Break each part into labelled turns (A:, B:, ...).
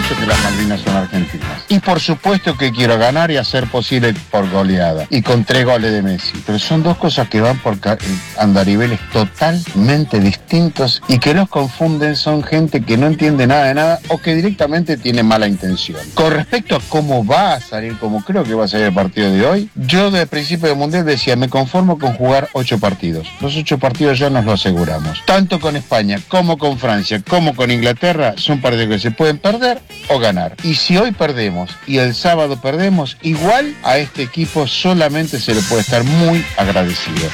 A: supuesto que las Malvinas son argentinas. Y por supuesto que quiero ganar y hacer posible por goleada. Y con 3 goles de Messi. Pero son dos cosas que van por andariveles totalmente distintos y que los confunden. Son gente que no entiende nada de nada o que directamente tiene mala intención. Con respecto a cómo va a salir, como creo que va a salir el partido de hoy, yo desde el principio del Mundial decía, me conformo con jugar 8 partidos. Los 8 partidos ya nos lo aseguramos. Tanto con España como con Francia como con Inglaterra son partidos que se pueden perder o ganar. Y si hoy perdemos y el sábado perdemos, igual a este equipo solamente se le puede estar muy agradecido.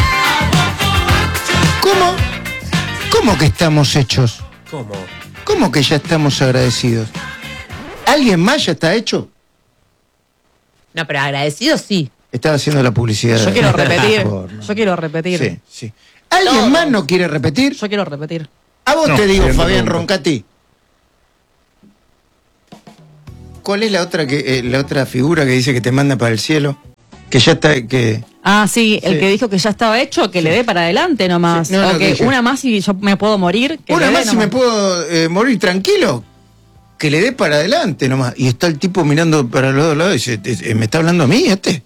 B: ¿Cómo que estamos hechos? ¿Cómo que ya estamos agradecidos? ¿Alguien más ya está hecho?
C: No, pero agradecido sí.
B: Estaba haciendo la publicidad.
C: Yo quiero repetir. Yo quiero repetir.
B: Sí. ¿Alguien más no quiere repetir?
C: Yo quiero repetir.
B: A vos te digo, Fabián Roncati. ¿Cuál es la otra figura que dice que te manda para el cielo? Que ya está, que...
C: Ah, sí, el que dijo que ya estaba hecho, que le dé para adelante nomás.
B: Sí, no,
C: que una más y yo me puedo morir.
B: Una más y me puedo morir tranquilo. Que le dé para adelante nomás. Y está el tipo mirando para los dos lados y dice, ¿me está hablando a mí este?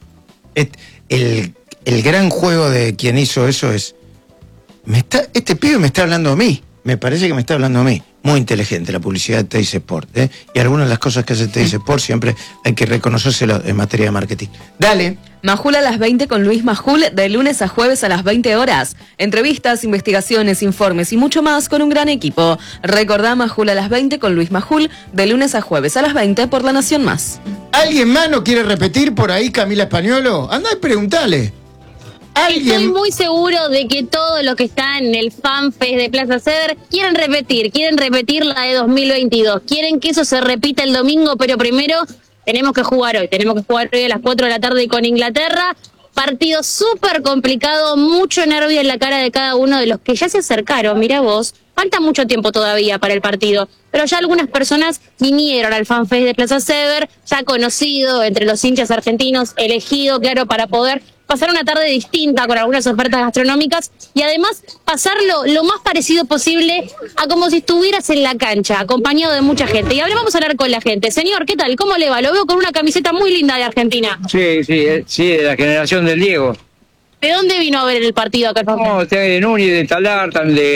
B: El gran juego de quien hizo eso es, este pibe me está hablando a mí. Me parece que me está hablando a mí. Muy inteligente la publicidad de Teis Sport, ¿eh? Y algunas de las cosas que hace Teis Sport siempre hay que reconocérselo en materia de marketing. Dale.
D: Majul a las 20 con Luis Majul, de lunes a jueves a las 20 horas. Entrevistas, investigaciones, informes y mucho más con un gran equipo. Recordá Majul a las 20 con Luis Majul, de lunes a jueves a las 20 por La Nación Más.
B: ¿Alguien más no quiere repetir por ahí, Camila Españolo? Andá y preguntale.
E: Estoy muy seguro de que todos los que están en el FanFest de Plaza Ceder quieren repetir la de 2022. Quieren que eso se repita el domingo, pero primero tenemos que jugar hoy. Tenemos que jugar hoy a las 4 de la tarde con Inglaterra. Partido súper complicado, mucho nervio en la cara de cada uno de los que ya se acercaron. Mirá vos, falta mucho tiempo todavía para el partido, pero ya algunas personas vinieron al FanFest de Plaza Ceder, ya conocido entre los hinchas argentinos, elegido, claro, para poder pasar una tarde distinta con algunas ofertas gastronómicas y además pasarlo lo más parecido posible a como si estuvieras en la cancha, acompañado de mucha gente. Y ahora vamos a hablar con la gente. Señor, ¿qué tal? ¿Cómo le va? Lo veo con una camiseta muy linda de Argentina.
F: Sí, de la generación del Diego.
E: ¿De dónde vino a ver el partido acá?
F: No, de Núñez, de Talar,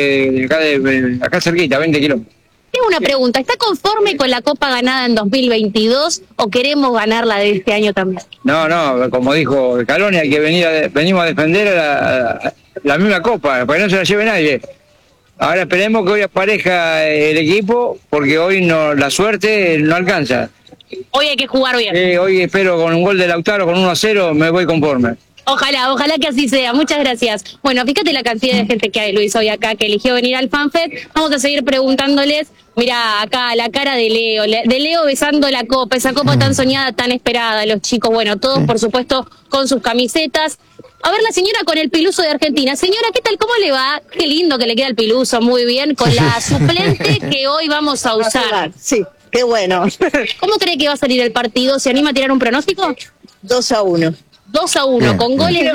F: de acá cerquita, 20 kilómetros.
E: Tengo una pregunta, ¿está conforme con la Copa ganada en 2022 o queremos ganarla de este año también?
F: No, como dijo Caloni, hay que venimos a defender la misma Copa, para que no se la lleve nadie. Ahora esperemos que hoy aparezca el equipo, porque hoy la suerte no alcanza.
E: Hoy hay que jugar bien.
F: Hoy espero con un gol de Lautaro, con 1-0, me voy conforme.
E: Ojalá que así sea. Muchas gracias. Bueno, fíjate la cantidad de gente que hay, Luis, hoy acá, que eligió venir al FanFest. Vamos a seguir preguntándoles. Mirá, acá la cara de Leo besando la copa, esa copa tan soñada, tan esperada, los chicos, bueno, todos por supuesto con sus camisetas. A ver, la señora con el piluso de Argentina. Señora, ¿qué tal? ¿Cómo le va? Qué lindo que le queda el piluso, muy bien, con la suplente que hoy vamos a usar.
G: Sí, qué bueno.
E: ¿Cómo cree que va a salir el partido? ¿Se anima a tirar un pronóstico?
G: 2-1.
E: 2-1, con goles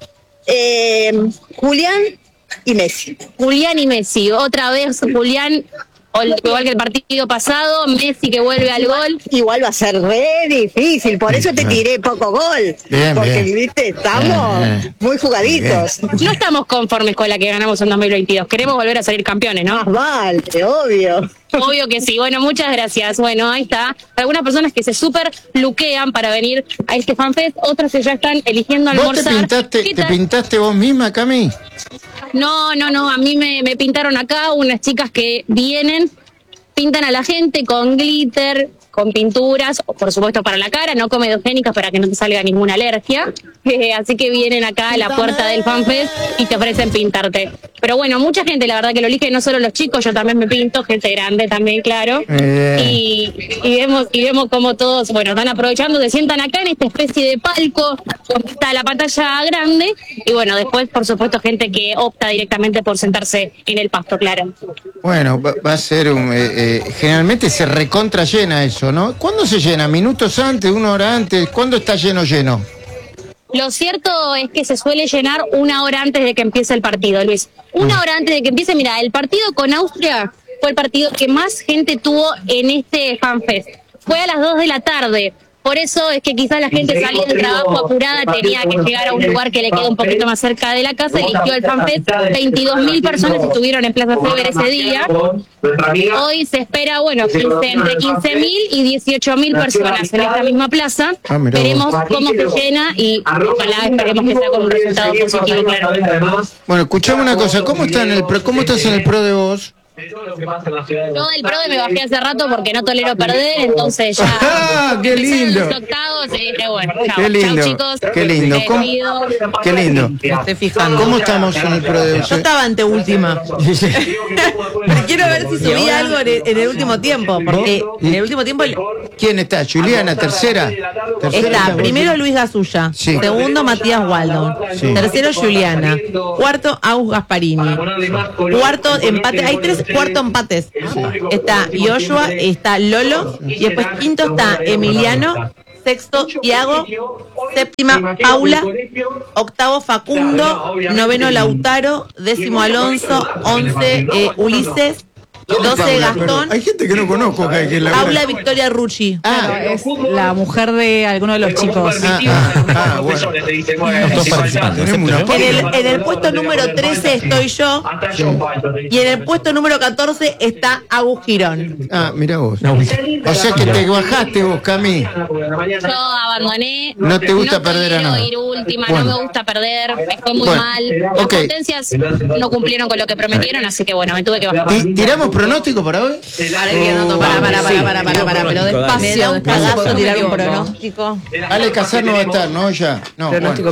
E: de...
G: Julián y Messi.
E: Julián y Messi. Otra vez Julián, igual que el partido pasado, Messi que vuelve al gol.
G: Igual va a ser re difícil, por eso te tiré poco gol. Porque, viste, estamos muy jugaditos.
E: No estamos conformes con la que ganamos en 2022. Queremos volver a salir campeones, ¿no?
G: Más vale, obvio.
E: Obvio que sí. Bueno, muchas gracias. Bueno, ahí está. Algunas personas que se súper luquean para venir a este FanFest, otras que ya están eligiendo almorzar.
B: ¿Vos te pintaste vos misma, Cami?
E: No. A mí me pintaron acá unas chicas que vienen, pintan a la gente con glitter, con pinturas, por supuesto para la cara, no comedogénicas para que no te salga ninguna alergia. Así que vienen acá a la puerta del FanFest y te ofrecen pintarte. Pero bueno, mucha gente, la verdad que lo elige, no solo los chicos, yo también me pinto, gente grande también, claro. Y vemos como todos, bueno, están aprovechando, se sientan acá en esta especie de palco, donde está la pantalla grande, y bueno, después, por supuesto, gente que opta directamente por sentarse en el pasto, claro.
B: Bueno, va a ser generalmente se recontra llena eso, ¿no? ¿Cuándo se llena? ¿Minutos antes, 1 hora antes? ¿Cuándo está lleno?
E: Lo cierto es que se suele llenar 1 hora antes de que empiece el partido, Luis. 1 hora antes de que empiece, mira, el partido con Austria fue el partido que más gente tuvo en este FanFest. Fue a las 2 de la tarde. Por eso es que quizás la gente salía del trabajo apurada, tenía que llegar a un lugar que le queda un poquito más cerca de la casa, eligió el FanFest. 22.000 personas estuvieron en Plaza Feber ese día. Hoy se espera, bueno, entre 15.000 y 18.000 personas en esta misma plaza. Veremos cómo se llena y ojalá esperemos que sea con un resultado positivo, claro.
B: Bueno, escuchame una cosa, ¿cómo estás en el pro de vos?
E: Yo del PRO me bajé hace rato porque no tolero perder, entonces ya.
B: ¡Ah, qué lindo!
E: Los octavos y dije, bueno, chao,
B: qué lindo,
E: chao, chicos.
B: Qué lindo. Qué lindo.
C: Estoy fijando.
B: ¿Cómo estamos en el pro de vos?
H: Yo estaba anteúltima. Pero quiero ver si subí algo en el último tiempo, porque en el último tiempo
B: ¿Quién está? ¿Juliana, tercera?
H: está primero Luis Gasulla,
B: Sí.
H: segundo Matías Waldon,
B: Sí.
H: tercero Juliana, cuarto Agus Gasparini, cuarto empate, hay tres cuarto empates. Está Joshua, está Lolo, y después quinto está Emiliano, sexto Tiago, séptima Paula, octavo Facundo, noveno Lautaro, décimo Alonso, 11 Ulises, 12 Gastón,
B: Hay gente que no conozco acá. Que la
H: Paula Victoria Rucci.
C: Es la mujer de alguno de los chicos.
B: bueno.
I: Todos participantes.
B: Tenemos una
H: En el puesto número 13 estoy yo, y en el puesto número 14 está Agus Girón.
B: Mirá vos. O sea que te bajaste vos, Cami.
E: Yo abandoné.
B: No te gusta perder a
E: quiero
B: nada.
E: ir última,
B: Bueno.
E: no me gusta perder, me fue muy
B: Bueno,
E: mal. Las
B: ok.
E: potencias no cumplieron con lo que prometieron, así que bueno, me tuve que bajar.
B: ¿Tiramos pronóstico para hoy?
H: Para que no, pero despacio,
C: Me da un cagazo tirar un
H: pronóstico.
B: Ale Casar no va a estar, ¿no? Ya. No,
D: Pronóstico.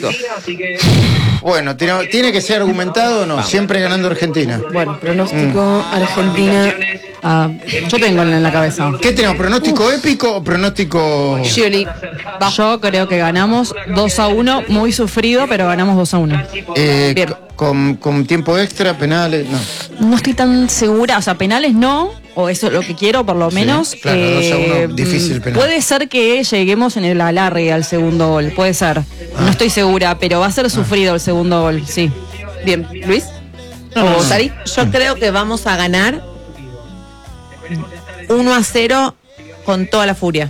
B: Bueno, ¿tiene que ser argumentado o no? Siempre ganando Argentina.
D: Bueno, pronóstico Argentina.
C: Yo tengo en la cabeza.
B: ¿Qué tenemos? ¿Pronóstico épico o pronóstico...?
D: Gioli.
C: Yo creo que ganamos 2-1, muy sufrido, pero ganamos 2-1.
D: Bien.
B: Con tiempo extra, penales, no.
C: No estoy tan segura, o sea, penales no, o eso es lo que quiero por lo menos.
B: claro, 2-1, difícil penal.
C: Puede ser que lleguemos en el alargue al segundo gol, puede ser. No estoy segura, pero va a ser sufrido el segundo gol, sí.
D: Bien, Luis.
H: ¿O Sari? Yo creo que vamos a ganar 1-0 con toda la furia.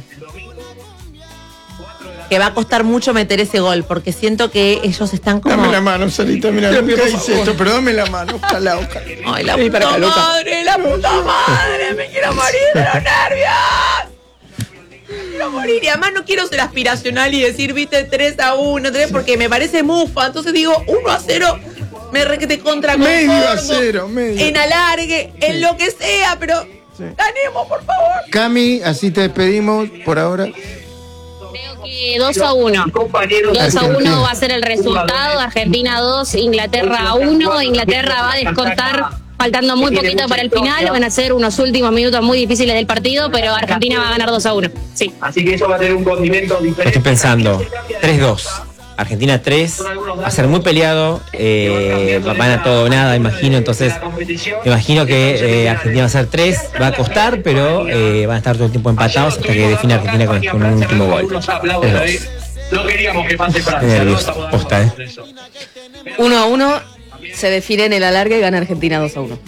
H: Que va a costar mucho meter ese gol, porque siento que ellos están como...
B: Dame la mano, Sarita, mira, nunca hice esto, pero dame la mano, ojalá.
H: Ay, la puta madre, me quiero morir de los nervios. Me quiero morir, y además no quiero ser aspiracional y decir, viste, 3-1, porque me parece mufa, entonces digo 1-0, me requete contra
B: Medio a cero, medio.
H: en alargue, en lo que sea, pero ganemos, por favor.
B: Cami, así te despedimos por ahora.
E: Creo que 2-1. 2-1 va a ser el resultado. Argentina 2, Inglaterra 1. Inglaterra va a descontar faltando muy poquito para el final. Van a ser unos últimos minutos muy difíciles del partido, pero Argentina va a ganar 2-1. Sí.
J: Así que eso va a tener un condimento diferente.
I: Estoy pensando, 3-2. Argentina 3, va a ser muy peleado, van a todo o nada, imagino, entonces imagino que Argentina va a ser 3, va a costar, pero van a estar todo el tiempo empatados hasta que define Argentina con un último gol. 3-2.
J: No queríamos que pase Francia.
I: Qué nervios, posta,
D: 1-1 se define en el alargue y gana Argentina 2-1.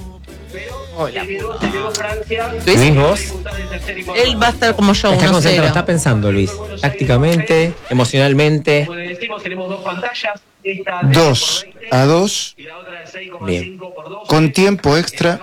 I: Luis, vos
H: Él va a estar como yo,
I: está concentrado,
H: 1-0.
I: está pensando Luis, tácticamente, emocionalmente.
B: 2-2,
I: Bien.
B: con tiempo extra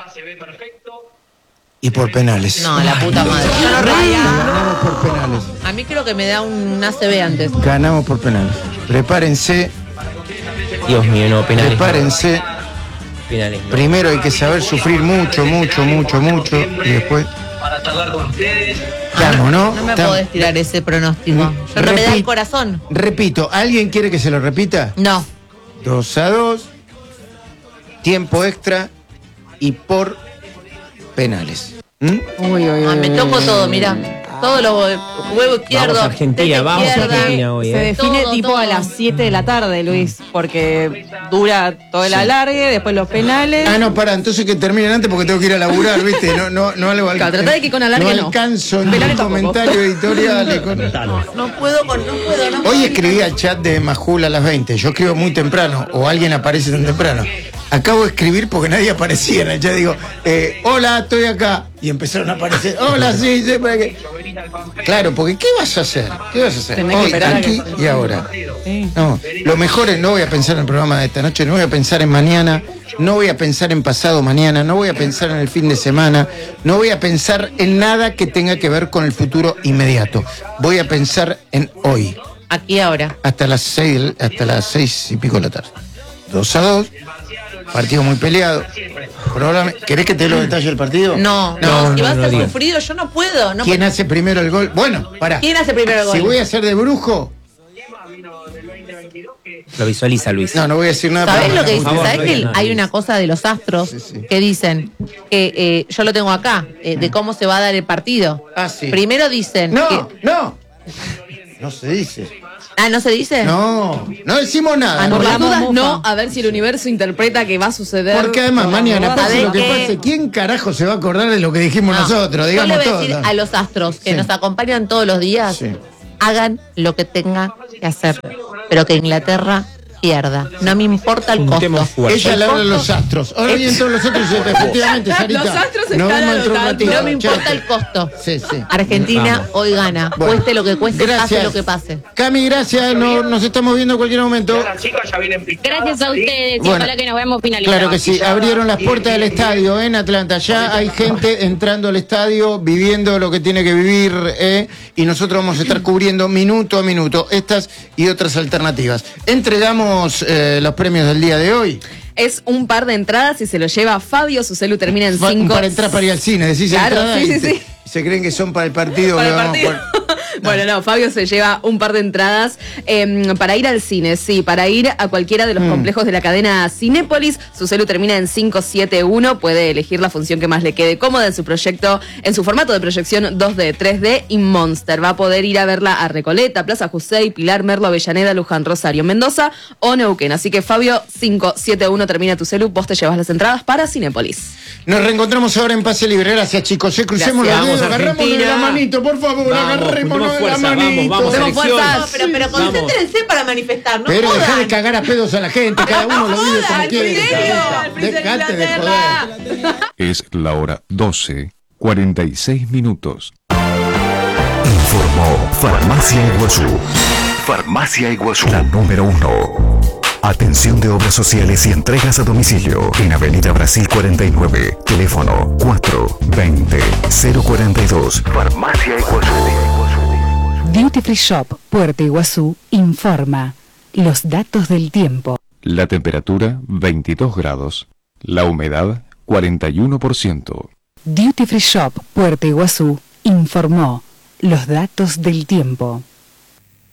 B: y por penales.
H: No, la puta madre. Yo no
B: Ganamos por penales.
H: A mí creo que me da un ACB antes.
B: Ganamos por penales. Prepárense,
I: Dios mío, no, penales.
B: prepárense.
I: Penales, no.
B: Primero hay que saber sufrir mucho, y después... Estamos, ¿no?
H: No me
B: Estamos.
H: podés tirar ese pronóstico. Yo no me da el corazón.
B: Repito, ¿alguien quiere que se lo repita?
H: No.
B: 2-2, tiempo extra y por penales.
H: Me toco todo, mirá. Todos los huevos izquierdos.
I: Vamos Argentina, vamos
H: izquierda.
I: Argentina hoy.
C: Se define
E: Todo,
C: tipo
E: todo.
C: a las 7 de la tarde, Luis, porque dura todo el alargue, después los penales.
B: No, pará, entonces que terminen antes porque tengo que ir a laburar, ¿viste? No algo al...
D: Claro, tratá de que con alargue no.
B: alcanzo en
D: Penales
B: un
D: tampoco.
B: comentario editorial.
H: No puedo.
B: Hoy escribí al chat de Majul a las 20. Yo escribo muy temprano, o alguien aparece tan temprano. acabo de escribir porque nadie aparecía en el chat. Digo, hola, estoy acá. Y empezaron a aparecer, hola, sí, para que... Claro, porque ¿qué vas a hacer? ¿Qué vas a hacer? Hoy, aquí y ahora. No, lo mejor es, no voy a pensar en el programa de esta noche, no voy a pensar en mañana, no voy a pensar en pasado mañana, no voy a pensar en el fin de semana, no voy a pensar en nada que tenga que ver con el futuro inmediato. Voy a pensar en hoy.
H: Aquí ahora.
B: Hasta las 6 y pico de la tarde. 2-2. Partido muy peleado. ¿Querés que te dé los detalles del partido?
H: No, si vas a ser sufrido, yo no puedo.
B: ¿Quién hace primero el gol? Bueno, pará.
H: ¿Quién hace primero el gol?
B: Si voy a ser de brujo.
I: Lo visualiza, Luis.
B: No voy a decir nada.
H: ¿Sabés lo que dicen? ¿Sabés que hay una cosa de los astros que dicen que yo lo tengo acá, de cómo se va a dar el partido?
B: Ah, sí.
H: Primero dicen
B: No se dice.
H: Ah, ¿no se dice?
B: No decimos nada.
D: Por las dudas no, a ver si el universo interpreta que va a suceder.
B: Porque además mañana pase lo que pase, ¿quién carajo se va a acordar de lo que dijimos nosotros? Digamos
H: yo le voy
B: todo.
H: a decir a los astros que nos acompañan todos los días, hagan lo que tengan que hacer, pero que Inglaterra pierda. No me importa el costo.
B: Ella le habla a los astros. Ahora vienen todos los otros, efectivamente, Sarita.
D: Los astros están
H: no me importa el costo.
B: Sí.
H: Argentina hoy gana.
B: Bueno,
H: cueste lo que cueste,
B: gracias.
H: pase lo que pase.
B: Cami, gracias. Nos estamos viendo en cualquier momento.
E: Gracias a ustedes y ojalá que nos veamos finalizando.
B: Claro que sí. Abrieron las puertas del estadio en Atlanta. Ya hay gente entrando al estadio, viviendo lo que tiene que vivir. Y nosotros vamos a estar cubriendo minuto a minuto estas y otras alternativas. Entregamos los premios del día de hoy.
D: Es un par de entradas y se lo lleva Fabio. Su celu termina en 5.
B: Un par de entradas para ir al cine, decís
D: claro,
B: entrada
D: sí.
B: Se creen que son para el partido.
D: Para el partido. Bueno, no, Fabio se lleva un par de entradas para ir al cine, sí, para ir a cualquiera de los complejos de la cadena Cinépolis. Su celu termina en 571. Puede elegir la función que más le quede cómoda en su proyecto, en su formato de proyección 2D, 3D y Monster. Va a poder ir a verla a Recoleta, Plaza Jusey, Pilar, Merlo, Avellaneda, Luján, Rosario, Mendoza o Neuquén. Así que Fabio, 571 termina tu celu. Vos te llevas las entradas para Cinépolis.
B: Nos reencontramos ahora en Pase Libre. Gracias, chicos. Crucemos los dedos, agarramos de la manito, por favor, agarrémonos de la manito.
H: Vamos, fuerzas. Pero concéntrense para manifestar, ¿no?
B: Pero dejá de cagar a pedos a la gente, cada uno lo vive como quiere.
H: Dejate de joder.
K: Es la hora 12:46. Informó Farmacia Iguazú. Farmacia Iguazú, la número 1. Atención de obras sociales y entregas a domicilio en Avenida Brasil 49, teléfono 420-042. Farmacia Iguazú.
L: Duty Free Shop Puerto Iguazú informa los datos del tiempo.
K: La temperatura 22 grados, la humedad 41%.
L: Duty Free Shop Puerto Iguazú informó los datos del tiempo.